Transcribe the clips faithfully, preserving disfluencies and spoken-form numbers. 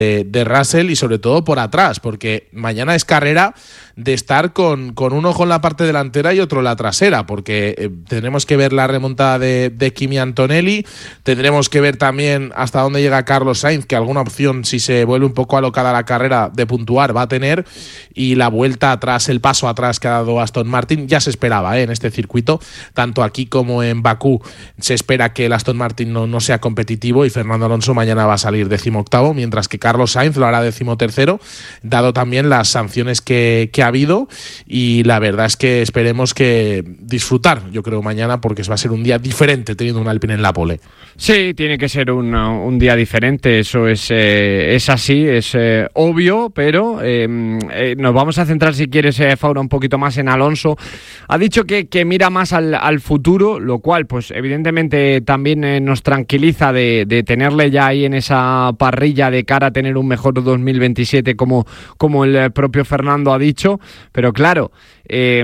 de, de Russell y sobre todo por atrás, porque mañana es carrera de estar con, con un ojo en la parte delantera y otro en la trasera, porque eh, tendremos que ver la remontada de, de Kimi Antonelli, tendremos que ver también hasta dónde llega Carlos Sainz, que alguna opción, si se vuelve un poco alocada la carrera, de puntuar va a tener, y la vuelta atrás, el paso atrás que ha dado Aston Martin, ya se esperaba ¿eh? en este circuito, tanto aquí como en Bakú se espera que el Aston Martin no, no sea competitivo, y Fernando Alonso mañana va a salir decimoctavo, mientras que Carlos Sainz lo hará decimotercero, dado también las sanciones que, que ha habido, y la verdad es que esperemos que disfrutar, yo creo, mañana, porque va a ser un día diferente teniendo un Alpine en la pole. Sí, tiene que ser un, un día diferente, eso es, eh, es así, es eh, obvio, pero eh, eh, nos vamos a centrar, si quieres, eh, Faura, un poquito más en Alonso. Ha dicho que, que mira más al, al futuro, lo cual, pues evidentemente también eh, nos tranquiliza de, de tenerle ya ahí en esa parrilla de cara a tener un mejor dos mil veintisiete, como, como el propio Fernando ha dicho. Pero claro, eh,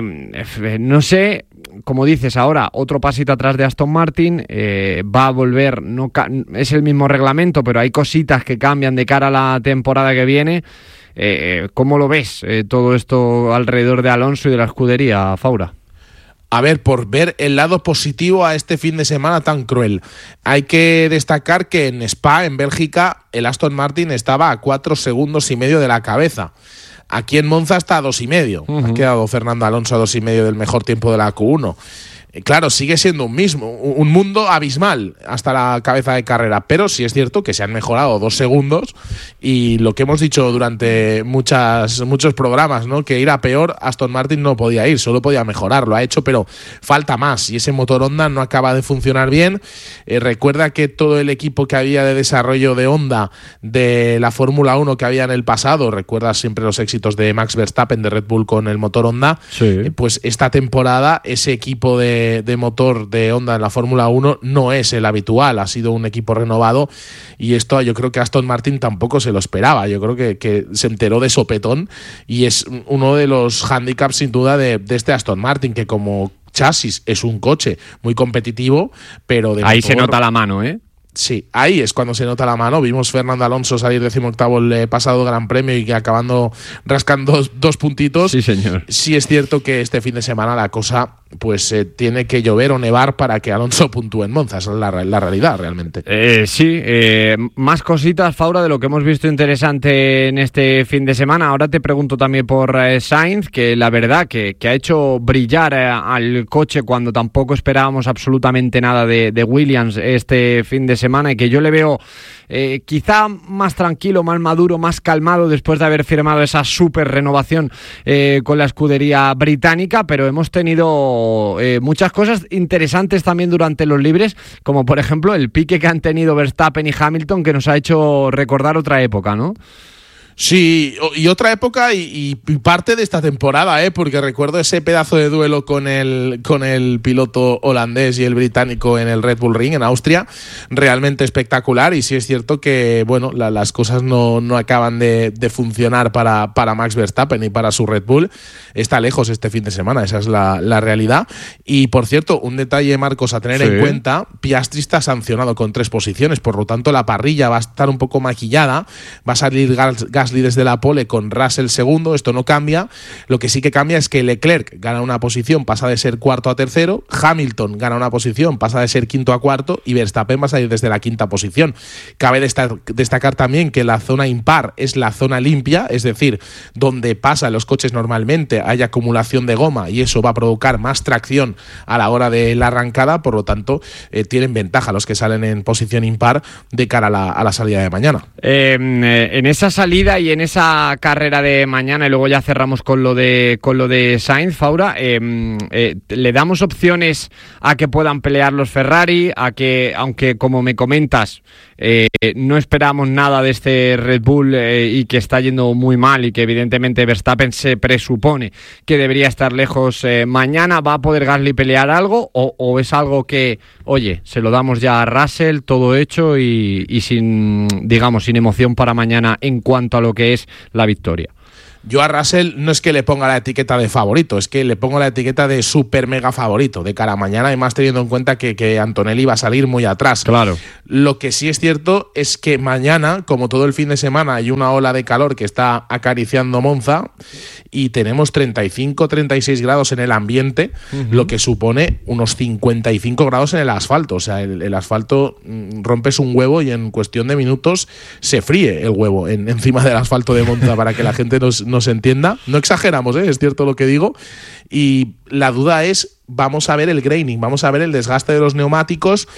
no sé, como dices ahora, otro pasito atrás de Aston Martin, eh, va a volver, no ca- es el mismo reglamento, pero hay cositas que cambian de cara a la temporada que viene. Eh, ¿Cómo lo ves eh, todo esto alrededor de Alonso y de la escudería, Faura? A ver, por ver el lado positivo a este fin de semana tan cruel. Hay que destacar que en Spa, en Bélgica, el Aston Martin estaba a cuatro segundos y medio de la cabeza. Aquí en Monza está a dos y medio. Uh-huh. Ha quedado Fernando Alonso a dos y medio del mejor tiempo de la Q uno. Claro, sigue siendo un mismo, un mundo abismal hasta la cabeza de carrera, pero sí es cierto que se han mejorado dos segundos, y lo que hemos dicho durante muchas, muchos programas, ¿no? Que ir a peor, Aston Martin no podía ir, solo podía mejorar, lo ha hecho, pero falta más, y ese motor Honda no acaba de funcionar bien. Eh, recuerda que todo el equipo que había de desarrollo de Honda de la Fórmula uno que había en el pasado, recuerda siempre los éxitos de Max Verstappen de Red Bull con el motor Honda, sí. eh, pues esta temporada ese equipo de de motor de Honda en la Fórmula uno no es el habitual, ha sido un equipo renovado, y esto yo creo que Aston Martin tampoco se lo esperaba. Yo creo que, que se enteró de sopetón, y es uno de los hándicaps sin duda de, de este Aston Martin, que como chasis es un coche muy competitivo, pero de ahí motor, se nota la mano, ¿eh? Sí, ahí es cuando se nota la mano. Vimos Fernando Alonso salir decimoctavo el pasado Gran Premio y que acabando rascando dos, dos puntitos. Sí, señor. Sí es cierto que este fin de semana la cosa pues eh, tiene que llover o nevar para que Alonso puntúe en Monza. Esa es la, la realidad realmente. Eh, sí, eh, más cositas, Faura, de lo que hemos visto interesante en este fin de semana. Ahora te pregunto también por eh, Sainz, que la verdad que, que ha hecho brillar eh, al coche cuando tampoco esperábamos absolutamente nada de, de Williams este fin de semana. semana y que yo le veo eh, quizá más tranquilo, más maduro, más calmado después de haber firmado esa súper renovación eh, con la escudería británica, pero hemos tenido eh, muchas cosas interesantes también durante los libres, como por ejemplo el pique que han tenido Verstappen y Hamilton, que nos ha hecho recordar otra época, ¿no? Sí, y otra época y, y parte de esta temporada, ¿eh? Porque recuerdo ese pedazo de duelo con el, con el piloto holandés y el británico en el Red Bull Ring en Austria, realmente espectacular. Y sí es cierto que bueno, la, las cosas no, no acaban de, de funcionar para, para Max Verstappen y para su Red Bull. Está lejos este fin de semana, esa es la, la realidad. Y por cierto, un detalle, Marcos, a tener sí. en cuenta: Piastri está sancionado con tres posiciones, por lo tanto la parrilla va a estar un poco maquillada, va a salir gas, gas desde la pole con Russell segundo. Esto no cambia. Lo que sí que cambia es que Leclerc gana una posición, pasa de ser cuarto a tercero, Hamilton gana una posición, pasa de ser quinto a cuarto, y Verstappen va a salir desde la quinta posición. Cabe destacar, destacar también que la zona impar es la zona limpia, es decir, donde pasan los coches normalmente hay acumulación de goma, y eso va a provocar más tracción a la hora de la arrancada. Por lo tanto, eh, tienen ventaja los que salen en posición impar de cara a la, a la salida de mañana. Eh, en esa salida y en esa carrera de mañana, y luego ya cerramos con lo de con lo de Sainz, Faura, eh, eh, le damos opciones a que puedan pelear los Ferrari, a que, aunque como me comentas, eh, no esperamos nada de este Red Bull eh, y que está yendo muy mal, y que evidentemente Verstappen se presupone que debería estar lejos eh, mañana. ¿Va a poder Gasly pelear algo, o, o es algo que, oye, se lo damos ya a Russell, todo hecho y, y sin, digamos, sin emoción para mañana en cuanto a lo que es la victoria? Yo a Russell no es que le ponga la etiqueta de favorito, es que le pongo la etiqueta de super mega favorito de cara a mañana, y más teniendo en cuenta que, que Antonelli va a salir muy atrás. Claro. Lo que sí es cierto es que mañana, como todo el fin de semana, hay una ola de calor que está acariciando Monza y tenemos treinta y cinco, treinta y seis grados en el ambiente, uh-huh. lo que supone unos cincuenta y cinco grados en el asfalto. O sea, el, el asfalto mm, rompes un huevo y en cuestión de minutos se fríe el huevo en, encima del asfalto de Monza, para que la gente nos, nos entienda. No exageramos, ¿eh? Es cierto lo que digo. Y la duda es, vamos a ver el graining, vamos a ver el desgaste de los neumáticos,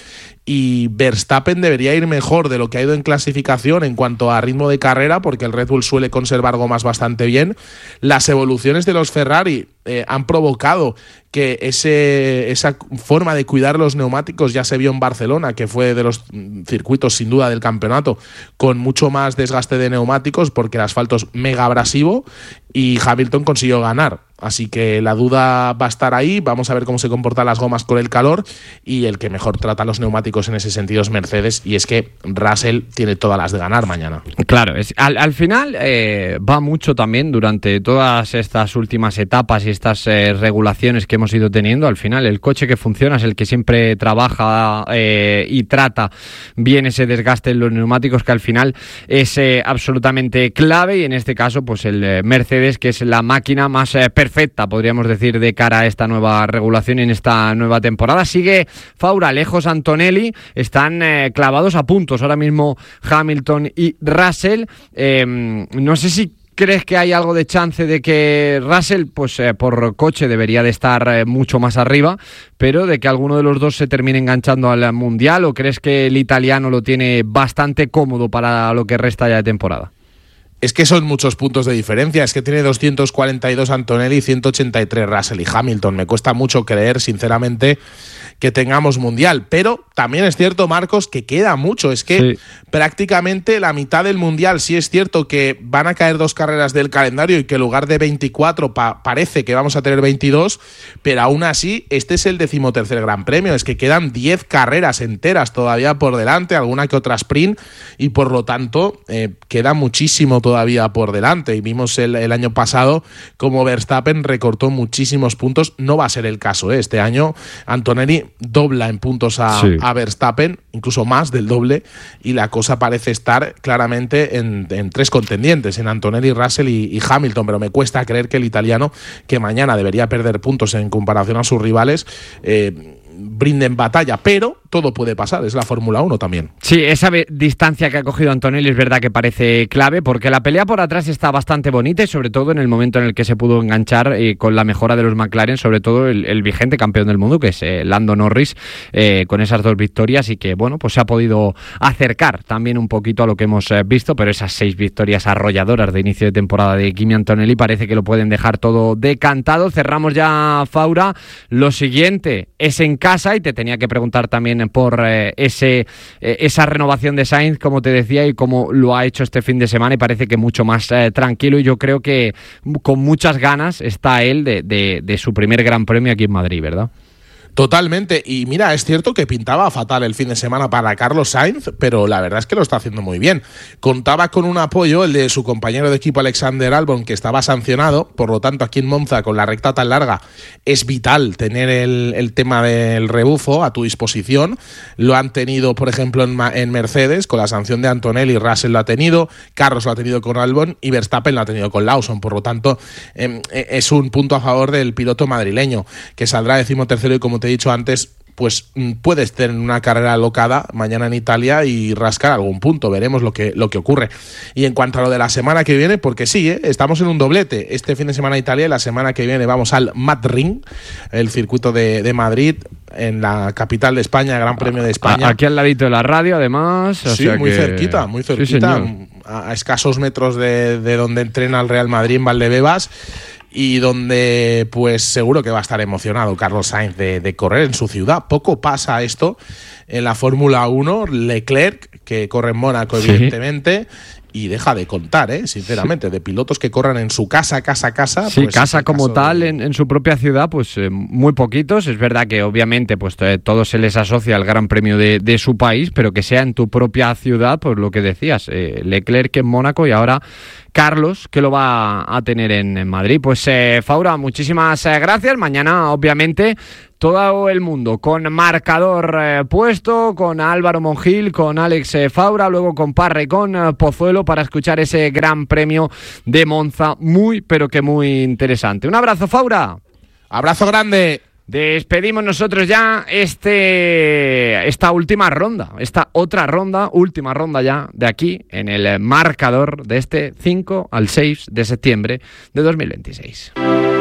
y Verstappen debería ir mejor de lo que ha ido en clasificación en cuanto a ritmo de carrera, porque el Red Bull suele conservar gomas bastante bien. Las evoluciones de los Ferrari eh, han provocado que ese, esa forma de cuidar los neumáticos ya se vio en Barcelona, que fue de los circuitos sin duda del campeonato con mucho más desgaste de neumáticos, porque el asfalto es mega abrasivo, y Hamilton consiguió ganar. Así que la duda va a estar ahí. Vamos a ver cómo se comportan las gomas con el calor, y el que mejor trata los neumáticos en ese sentido es Mercedes, y es que Russell tiene todas las de ganar mañana. Claro, es, al, al final eh, va mucho también durante todas estas últimas etapas y estas eh, regulaciones que hemos ido teniendo. Al final el coche que funciona es el que siempre trabaja eh, y trata bien ese desgaste en los neumáticos, que al final es eh, absolutamente clave, y en este caso pues el eh, Mercedes, que es la máquina más eh, perfecta, podríamos decir, de cara a esta nueva regulación y en esta nueva temporada. Sigue Faura lejos Antonelli, están eh, clavados a puntos ahora mismo Hamilton y Russell. Eh, no sé si ¿crees que hay algo de chance de que Russell, pues eh, por coche debería de estar eh, mucho más arriba, pero de que alguno de los dos se termine enganchando al Mundial, o crees que el italiano lo tiene bastante cómodo para lo que resta ya de temporada? Es que son muchos puntos de diferencia, es que tiene doscientos cuarenta y dos Antonelli y ciento ochenta y tres Russell y Hamilton. Me cuesta mucho creer, sinceramente, que tengamos Mundial, pero también es cierto, Marcos, que queda mucho. Es que sí, prácticamente la mitad del Mundial. Sí es cierto que van a caer dos carreras del calendario y que en lugar de veinticuatro pa- parece que vamos a tener veintidós, pero aún así este es el decimotercer Gran Premio. Es que quedan diez carreras enteras todavía por delante, alguna que otra sprint, y por lo tanto eh, queda muchísimo todavía por delante. Y vimos el, el año pasado como Verstappen recortó muchísimos puntos. No va a ser el caso, ¿eh? Este año Antonelli dobla en puntos a, sí. a Verstappen, incluso más del doble, y la cosa parece estar claramente en, en tres contendientes, en Antonelli, Russell y, y Hamilton, pero me cuesta creer que el italiano, que mañana debería perder puntos en comparación a sus rivales, eh, brinden batalla, pero todo puede pasar, es la Fórmula uno también. Sí, esa distancia que ha cogido Antonelli es verdad que parece clave, porque la pelea por atrás está bastante bonita, y sobre todo en el momento en el que se pudo enganchar eh, con la mejora de los McLaren, sobre todo el, el vigente campeón del mundo, que es eh, Lando Norris, eh, con esas dos victorias, y que bueno, pues se ha podido acercar también un poquito a lo que hemos eh, visto, pero esas seis victorias arrolladoras de inicio de temporada de Kimi Antonelli parece que lo pueden dejar todo decantado. Cerramos ya, Faura. Lo siguiente es en casa, y te tenía que preguntar también por eh, ese eh, esa renovación de Sainz, como te decía, y cómo lo ha hecho este fin de semana, y parece que mucho más eh, tranquilo, y yo creo que con muchas ganas está él de, de, de su primer Gran Premio aquí en Madrid, ¿verdad? Totalmente, y mira, es cierto que pintaba fatal el fin de semana para Carlos Sainz, pero la verdad es que lo está haciendo muy bien. Contaba con un apoyo, el de su compañero de equipo Alexander Albon, que estaba sancionado, por lo tanto aquí en Monza, con la recta tan larga, es vital tener el, el tema del rebufo a tu disposición. Lo han tenido, por ejemplo, en, en Mercedes, con la sanción de Antonelli, Russell lo ha tenido, Carlos lo ha tenido con Albon y Verstappen lo ha tenido con Lawson, por lo tanto eh, es un punto a favor del piloto madrileño, que saldrá decimotercero, y como te he dicho antes, pues puedes tener una carrera alocada mañana en Italia y rascar algún punto. Veremos lo que, lo que ocurre. Y en cuanto a lo de la semana que viene, porque sí, ¿eh? estamos en un doblete. Este fin de semana Italia, y la semana que viene vamos al Madrid, el circuito de, de Madrid, en la capital de España, Gran Premio de España. Aquí al ladito de la radio, además. O sí, sea muy que... cerquita, muy cerquita. Sí, a, a escasos metros de, de donde entrena el Real Madrid, en Valdebebas, y donde pues seguro que va a estar emocionado Carlos Sainz de, de correr en su ciudad. Poco pasa esto en la Fórmula uno. Leclerc, que corre en Mónaco, evidentemente, sí. y deja de contar, ¿eh? Sinceramente, sí. De pilotos que corran en su casa, casa, casa. Sí, pues casa como tal, de... en, en su propia ciudad, pues eh, muy poquitos. Es verdad que obviamente pues eh, todo se les asocia al Gran Premio de, de su país, pero que sea en tu propia ciudad, pues lo que decías, eh, Leclerc en Mónaco y ahora Carlos, que lo va a tener en, en Madrid. Pues eh, Faura, muchísimas eh, gracias. Mañana, obviamente, todo el mundo con marcador eh, puesto, con Álvaro Mongil, con Alex eh, Faura, luego con Parra y con eh, Pozuelo para escuchar ese Gran Premio de Monza, muy, pero que muy interesante. Un abrazo, Faura. Abrazo grande. Despedimos nosotros ya este esta última ronda, esta otra ronda, última ronda ya de aquí en el marcador de este cinco al seis de septiembre de dos mil veintiséis.